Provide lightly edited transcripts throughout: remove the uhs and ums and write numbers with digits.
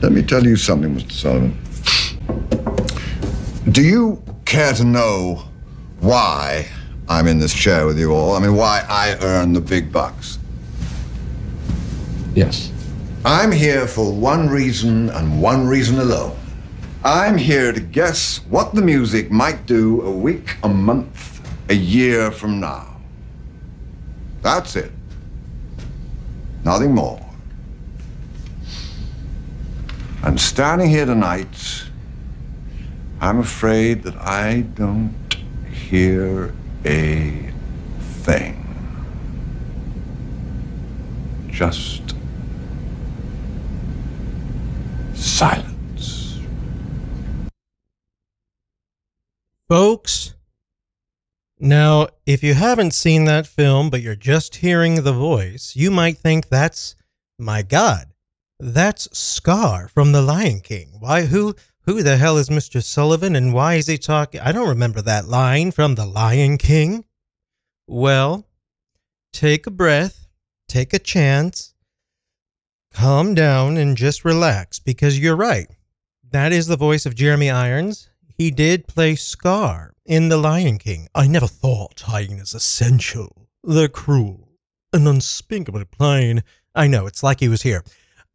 Let me tell you something, Mr. Sullivan. Do you care to know why I'm in this chair with you all? I mean, why I earn the big bucks? Yes. I'm here for one reason and one reason alone. I'm here to guess what the music might do a week, a month, a year from now. That's it. Nothing more. And standing here tonight, I'm afraid that I don't hear a thing. Just silence. Folks, now, if you haven't seen that film, but you're just hearing the voice, you might think that's, my God, that's Scar from The Lion King. Why, who the hell is Mr. Sullivan, and why is he talking? I don't remember that line from The Lion King. Well, take a breath, take a chance, calm down, and just relax, because you're right. That is the voice of Jeremy Irons. He did play Scar in The Lion King. I never thought hyenas essential. They're cruel and unspeakably plain. I know, it's like he was here.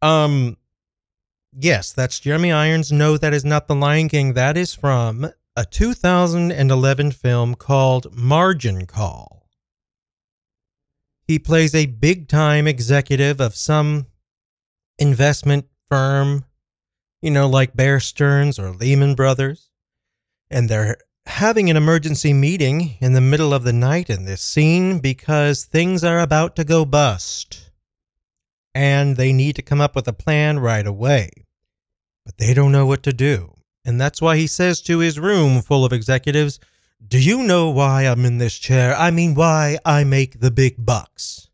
Yes, that's Jeremy Irons. No, that is not The Lion King. That is from a 2011 film called Margin Call. He plays a big-time executive of some investment firm, you know, like Bear Stearns or Lehman Brothers. And they're having an emergency meeting in the middle of the night in this scene because things are about to go bust. And they need to come up with a plan right away. But they don't know what to do. And that's why he says to his room full of executives, "Do you know why I'm in this chair? I mean, why I make the big bucks?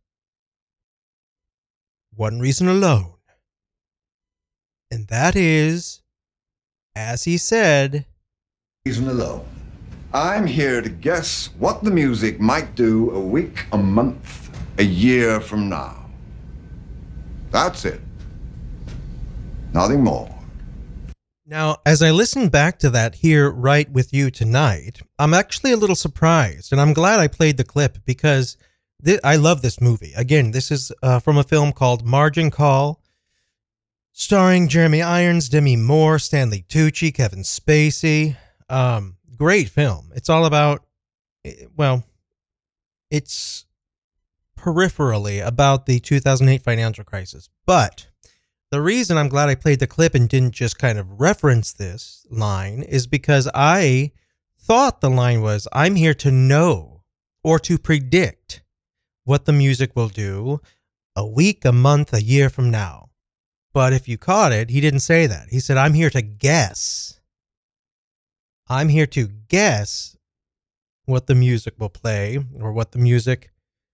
One reason alone. And that is, as he said, Reason alone. I'm here to guess what the music might do a week, a month, a year from now. That's it. Nothing more." Now, as I listen back to that here right with you tonight, I'm actually a little surprised, and I'm glad I played the clip because I love this movie. Again, this is from a film called Margin Call, starring Jeremy Irons, Demi Moore, Stanley Tucci, Kevin Spacey. Great film. It's all about, well, it's peripherally about the 2008 financial crisis, but the reason I'm glad I played the clip and didn't just kind of reference this line is because I thought the line was, I'm here to know or to predict what the music will do a week, a month, a year from now. But if you caught it, he didn't say that. He said, I'm here to guess. I'm here to guess what the music will play or what the music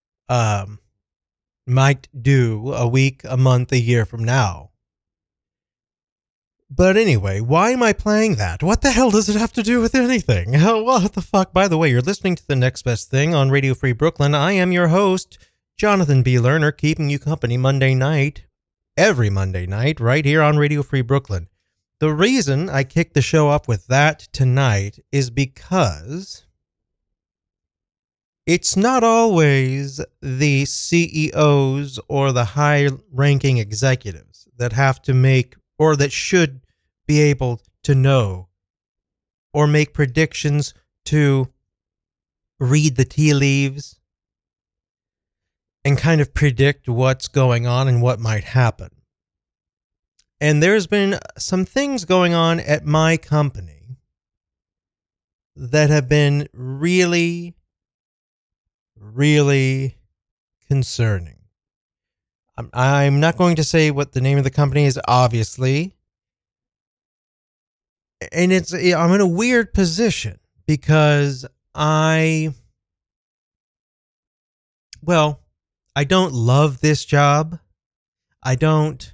might do a week, a month, a year from now. But anyway, why am I playing that? What the hell does it have to do with anything? What the fuck? By the way, you're listening to The Next Best Thing on Radio Free Brooklyn. I am your host, Jonathan B. Lerner, keeping you company Monday night, every Monday night, right here on Radio Free Brooklyn. The reason I kicked the show off with that tonight is because it's not always the CEOs or the high-ranking executives that have to make or that should be able to know or make predictions to read the tea leaves and kind of predict what's going on and what might happen. And there's been some things going on at my company that have been really, really concerning. I'm not going to say what the name of the company is, obviously. And I'm in a weird position because I don't love this job. I don't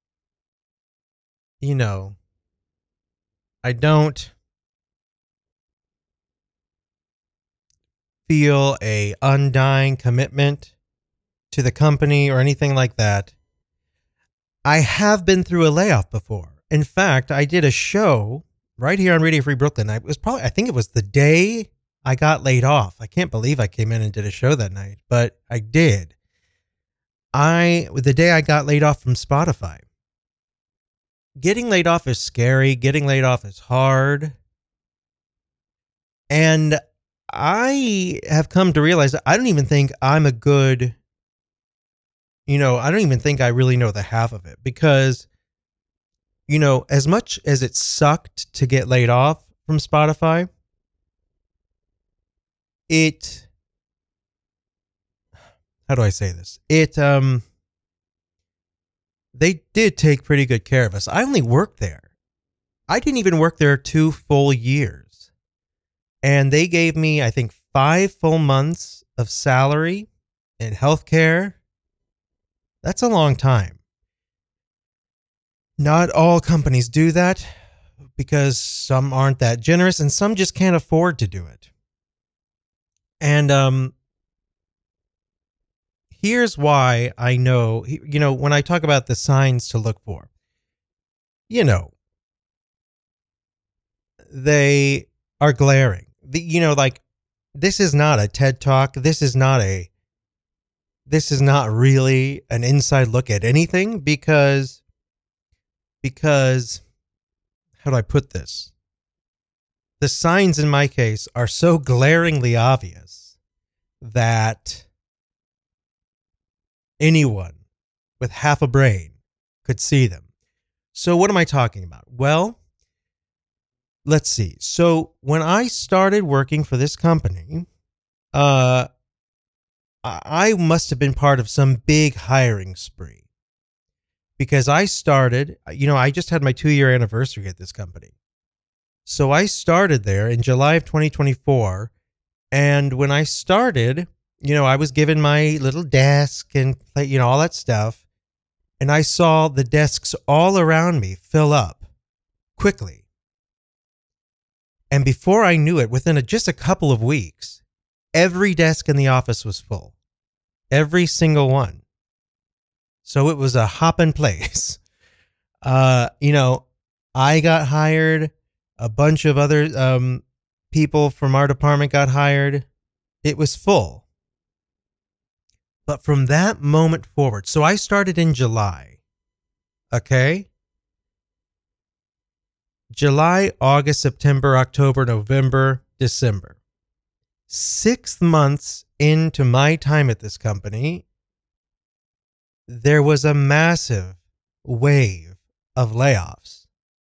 feel a undying commitment to the company or anything like that. I have been through a layoff before. In fact, I did a show right here on Radio Free Brooklyn. I think it was the day I got laid off. I can't believe I came in and did a show that night, but I did. The day I got laid off from Spotify. Getting laid off is scary. Getting laid off is hard. And I have come to realize that I don't even think I'm a good, I don't even think I really know the half of it because, as much as it sucked to get laid off from Spotify, how do I say this? They did take pretty good care of us. I only worked there. I didn't even work there 2 full years. And they gave me, I think, 5 full months of salary and healthcare. That's a long time. Not all companies do that because some aren't that generous and some just can't afford to do it. And here's why I know, when I talk about the signs to look for, they are glaring. This is not a TED Talk. This is not really an inside look at anything because how do I put this? The signs in my case are so glaringly obvious that anyone with half a brain could see them. So what am I talking about? Well, let's see. So when I started working for this company, I must have been part of some big hiring spree because I started, I just had my 2-year anniversary at this company. So I started there in July of 2024. And when I started, I was given my little desk and, all that stuff. And I saw the desks all around me fill up quickly. And before I knew it, within just a couple of weeks, every desk in the office was full. Every single one. So it was a hopping place. I got hired. A bunch of other people from our department got hired. It was full. But from that moment forward, so I started in July. Okay? July, August, September, October, November, December. 6 months into my time at this company, there was a massive wave of layoffs.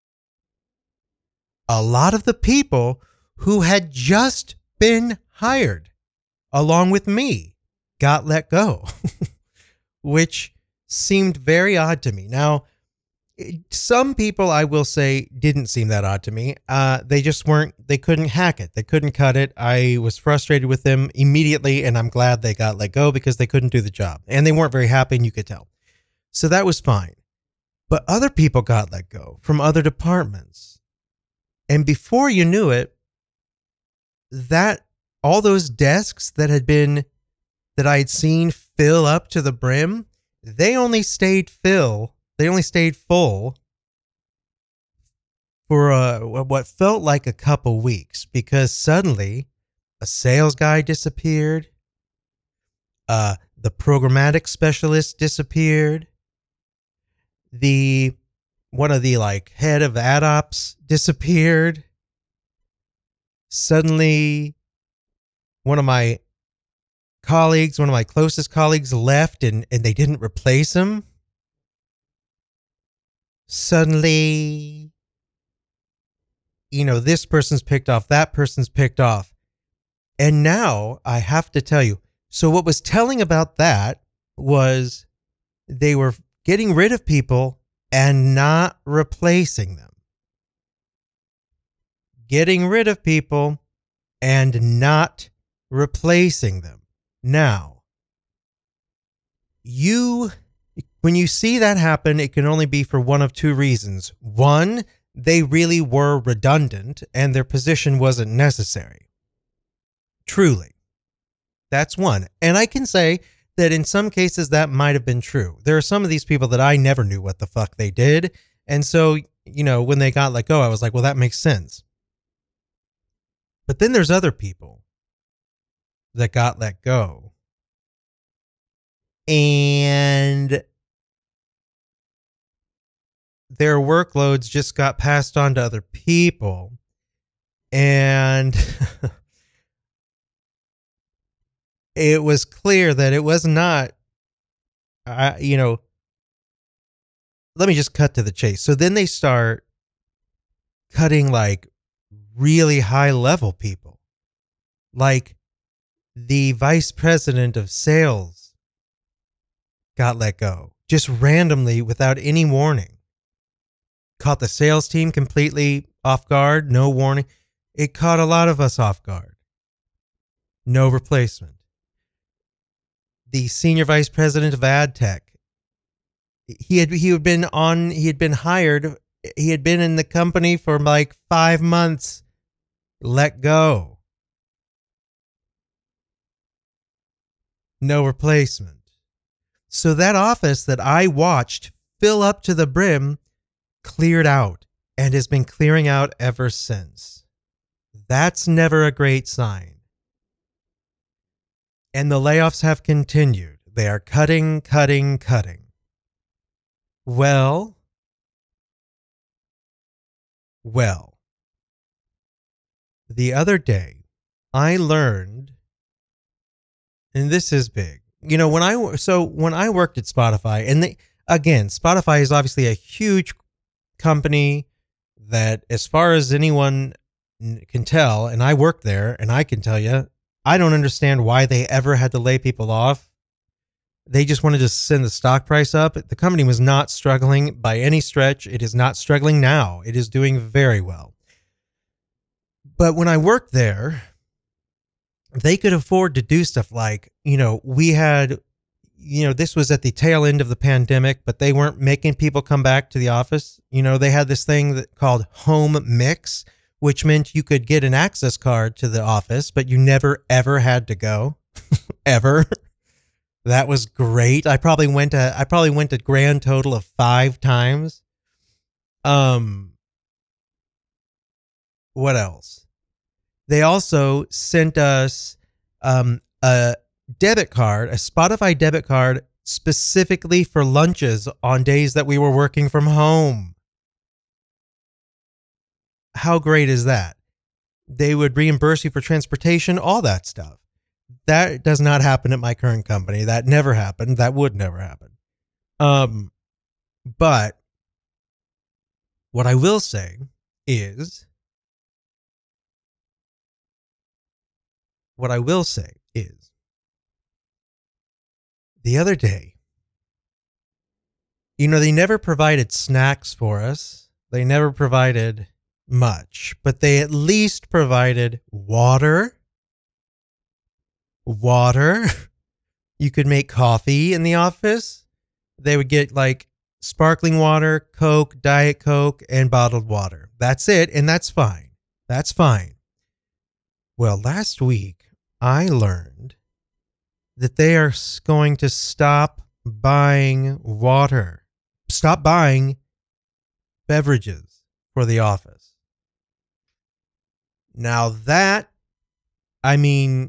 A lot of the people who had just been hired, along with me, got let go, which seemed very odd to me. Now, some people, I will say, didn't seem that odd to me. They couldn't hack it. They couldn't cut it. I was frustrated with them immediately, and I'm glad they got let go because they couldn't do the job. And they weren't very happy, and you could tell. So that was fine. But other people got let go from other departments. And before you knew it, all those desks that I had seen fill up to the brim, they only stayed full for what felt like a couple weeks because suddenly a sales guy disappeared. The programmatic specialist disappeared. One of the head of ad ops disappeared. Suddenly, one of my closest colleagues left and they didn't replace him. Suddenly, this person's picked off, that person's picked off. And now I have to tell you, so what was telling about that was they were getting rid of people and not replacing them. Getting rid of people and not replacing them. Now, when you see that happen, it can only be for one of two reasons. One, they really were redundant and their position wasn't necessary. Truly. That's one. And I can say that in some cases that might have been true. There are some of these people that I never knew what the fuck they did. And so, you know, when they got let go, I was like, well, that makes sense. But then there's other people that got let go. And their workloads just got passed on to other people. And it was clear that it was not, you know, let me just cut to the chase. So then they start cutting like really high level people, like the vice president of sales got let go just randomly without any warning. Caught the sales team completely off guard, no warning. It caught a lot of us off guard. No replacement. The senior vice president of ad tech, he had been hired. He had been in the company for like 5 months. Let go. No replacement. So that office that I watched fill up to the brim cleared out and has been clearing out ever since. That's never a great sign. And the layoffs have continued. They are cutting. Well, the other day I learned, and this is big. You know, when I worked at Spotify, and Spotify is obviously a huge company that, as far as anyone can tell, and I worked there, and I can tell you, I don't understand why they ever had to lay people off. They just wanted to send the stock price up. The company was not struggling by any stretch. It is not struggling now. It is doing very well. But when I worked there, they could afford to do stuff like, you know, we had, you know, this was at the tail end of the pandemic, but they weren't making people come back to the office. You know, they had this thing called Home Mix, which meant you could get an access card to the office, but you never, ever had to go. Ever. That was great. I probably went a grand total of 5 times. What else? They also sent us a debit card, a Spotify debit card, specifically for lunches on days that we were working from home. How great is that? They would reimburse you for transportation, all that stuff. That does not happen at my current company. That never happened. That would never happen. But what I will say is the other day, you know, they never provided snacks for us. They never provided much, but they at least provided water. You could make coffee in the office. They would get like sparkling water, Coke, Diet Coke, and bottled water. That's it, and that's fine. That's fine. Well, last week, I learned that they are going to stop buying water. Stop buying beverages for the office. Now that, I mean,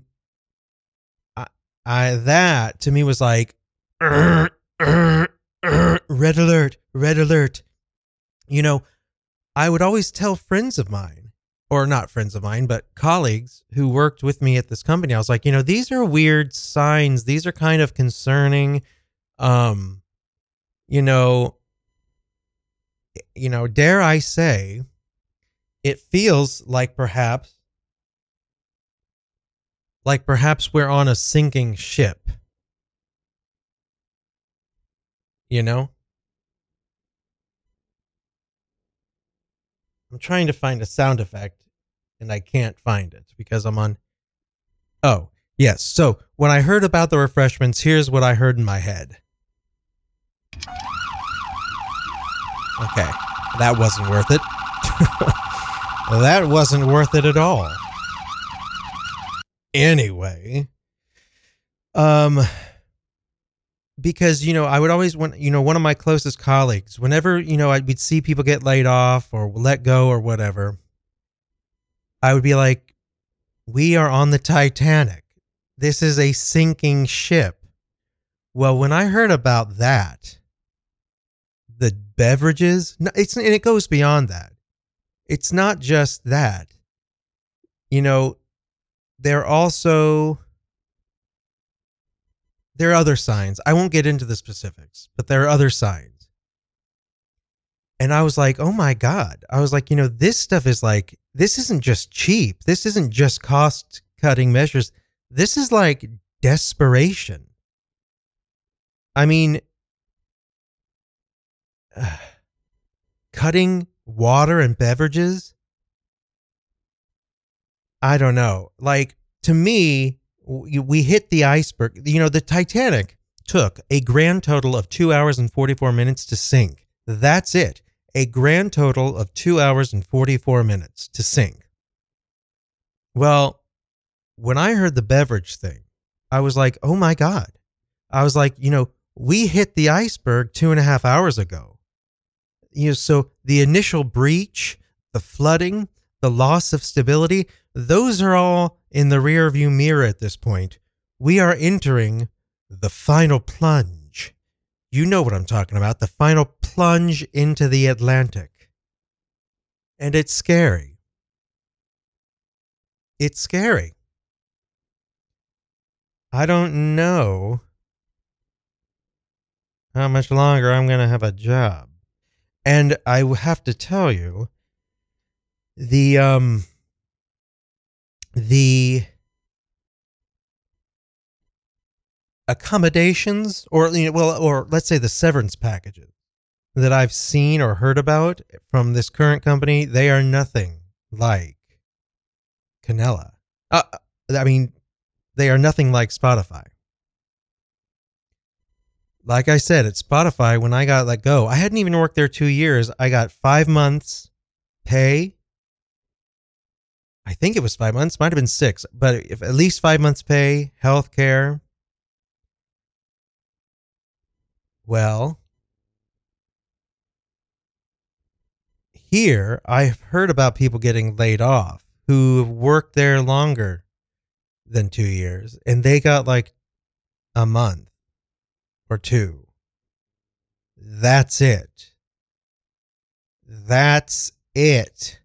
that to me was like, red alert. You know, I would always tell friends of mine, or not friends of mine, but colleagues who worked with me at this company. I was like, you know, these are weird signs. These are kind of concerning. You know, dare I say, it feels like perhaps we're on a sinking ship. You know? I'm trying to find a sound effect and I can't find it because I'm on. Oh, yes. So when I heard about the refreshments, here's what I heard in my head. Okay. That wasn't worth it. That wasn't worth it at all. Anyway, because, I would always want, one of my closest colleagues, whenever, we'd see people get laid off or let go or whatever, I would be like, we are on the Titanic. This is a sinking ship. Well, when I heard about that, the beverages, and it goes beyond that. It's not just that. There are other signs. I won't get into the specifics, but there are other signs. And I was like, oh my God. I was like, this stuff is like, this isn't just cheap. This isn't just cost cutting measures. This is like desperation. I mean, cutting water and beverages. I don't know. Like, to me, we hit the iceberg. The Titanic took a grand total of 2 hours and 44 minutes to sink. That's it. A grand total of 2 hours and 44 minutes to sink. Well, when I heard the beverage thing, I was like, oh my God. I was like, we hit the iceberg 2.5 hours ago. So the initial breach, the flooding, the loss of stability, those are all in the rearview mirror at this point. We are entering the final plunge. You know what I'm talking about, the final plunge into the Atlantic. And it's scary. It's scary. I don't know how much longer I'm going to have a job. And I have to tell you, the accommodations, or let's say the severance packages that I've seen or heard about from this current company, they are nothing like Canela. They are nothing like Spotify. Like I said, at Spotify, when I got let go, I hadn't even worked there 2 years. I got 5 months pay. I think it was 5 months, might have been 6, but if at least 5 months pay, health care. Well, here I've heard about people getting laid off who have worked there longer than 2 years, and they got like a month or 2. That's it. That's it.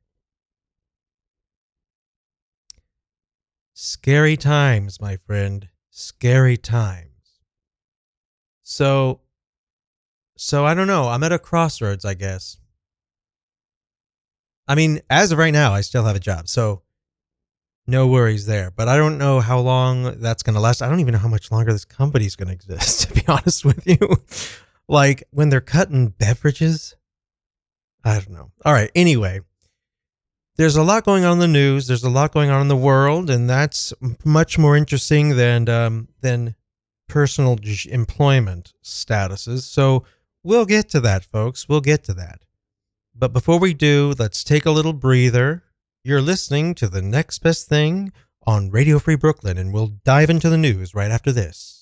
Scary times, my friend. Scary times. So I don't know. I'm at a crossroads, I guess. I mean, as of right now, I still have a job, so no worries there. But I don't know how long that's going to last. I don't even know how much longer this company's going to exist, to be honest with you. Like, when they're cutting beverages, I don't know. All right, anyway. There's a lot going on in the news. There's a lot going on in the world, and that's much more interesting than personal employment statuses. So we'll get to that, folks. We'll get to that. But before we do, let's take a little breather. You're listening to The Next Best Thing on Radio Free Brooklyn, and we'll dive into the news right after this.